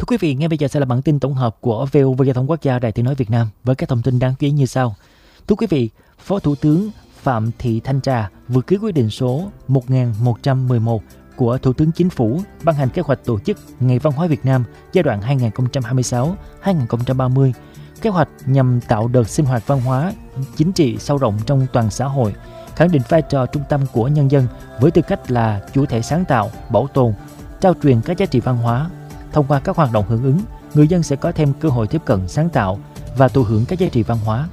Thưa quý vị, ngay bây giờ sẽ là bản tin tổng hợp của VOV Giao thông Quốc gia Đài Tiếng nói Việt Nam với các thông tin đáng chú ý như sau. Thưa quý vị, Phó Thủ tướng Phạm Thị Thanh Trà vừa ký quyết định số 1111 của Thủ tướng Chính phủ ban hành kế hoạch tổ chức Ngày Văn hóa Việt Nam giai đoạn 2026-2030. Kế hoạch nhằm tạo đợt sinh hoạt văn hóa chính trị sâu rộng trong toàn xã hội, khẳng định vai trò trung tâm của nhân dân với tư cách là chủ thể sáng tạo, bảo tồn, trao truyền các giá trị văn hóa. Thông qua các hoạt động hưởng ứng, người dân sẽ có thêm cơ hội tiếp cận sáng tạo và thụ hưởng các giá trị văn hóa.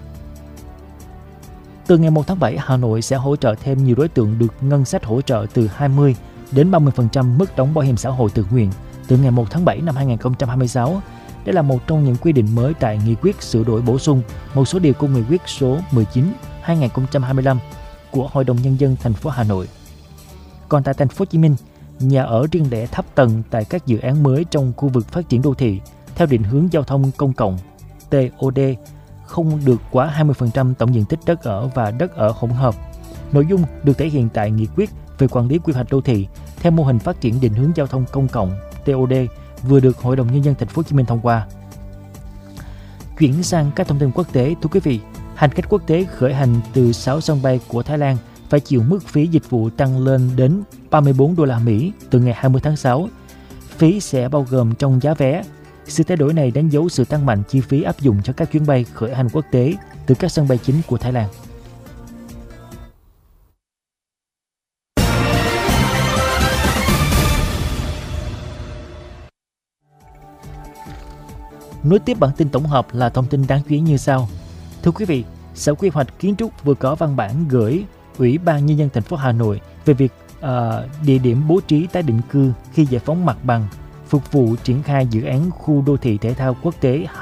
Từ ngày 1 tháng 7, Hà Nội sẽ hỗ trợ thêm nhiều đối tượng được ngân sách hỗ trợ từ 20 đến 30% mức đóng bảo hiểm xã hội tự nguyện từ ngày 1 tháng 7 năm 2026. Đây là một trong những quy định mới tại nghị quyết sửa đổi bổ sung một số điều của nghị quyết số 19/2025 của Hội đồng Nhân dân thành phố Hà Nội. Còn tại thành phố Hồ Chí Minh, nhà ở riêng lẻ thấp tầng tại các dự án mới trong khu vực phát triển đô thị theo định hướng giao thông công cộng TOD không được quá 20% tổng diện tích đất ở và đất ở hỗn hợp. Nội dung được thể hiện tại nghị quyết về quản lý quy hoạch đô thị theo mô hình phát triển định hướng giao thông công cộng TOD vừa được Hội đồng Nhân dân thành phố Hồ Chí Minh thông qua. Chuyển sang các thông tin quốc tế, thưa quý vị, hành khách quốc tế khởi hành từ 6 sân bay của Thái Lan phải chịu mức phí dịch vụ tăng lên đến 34 đô la Mỹ từ ngày 20 tháng 6. Phí sẽ bao gồm trong giá vé. Sự thay đổi này đánh dấu sự tăng mạnh chi phí áp dụng cho các chuyến bay khởi hành quốc tế từ các sân bay chính của Thái Lan. Nối tiếp bản tin tổng hợp là thông tin đáng chú ý như sau. Thưa quý vị, Sở Quy hoạch Kiến trúc vừa có văn bản gửi Ủy ban Nhân dân thành phố Hà Nội về việc địa điểm bố trí tái định cư khi giải phóng mặt bằng phục vụ triển khai dự án khu đô thị thể thao quốc tế